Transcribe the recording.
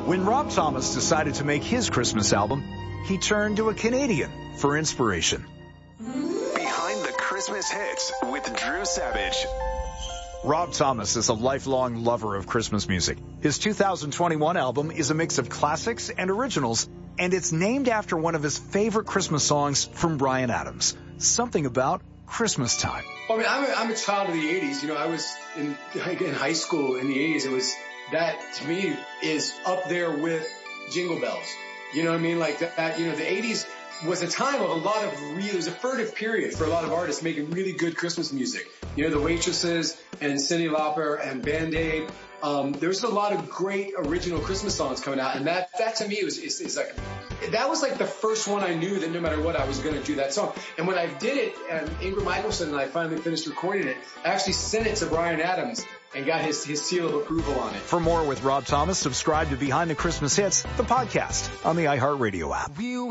When Rob Thomas decided to make his Christmas album, he turned to a Canadian for inspiration. Behind the Christmas Hits with Drew Savage. Rob Thomas is a lifelong lover of Christmas music. His 2021 album is a mix of classics and originals, and it's named after one of his favorite Christmas songs from Bryan Adams, Something About Christmas Time. Well, I mean, I'm a child of the 80s. You know, I was in high school in the 80s. It was, that to me is up there with Jingle Bells. You know what I mean? Like that, you know, the 80s was a time of a lot of it was a furtive period for a lot of artists making really good Christmas music. You know, the Waitresses and Cyndi Lauper and Band-Aid. There was a lot of great original Christmas songs coming out, and that to me is like, that was like the first one I knew that no matter what I was going to do that song. And when I did it, and Ingrid Michaelson and I finally finished recording it, I actually sent it to Bryan Adams and got his seal of approval on it. For more with Rob Thomas, subscribe to Behind the Christmas Hits, the podcast, on the iHeartRadio app.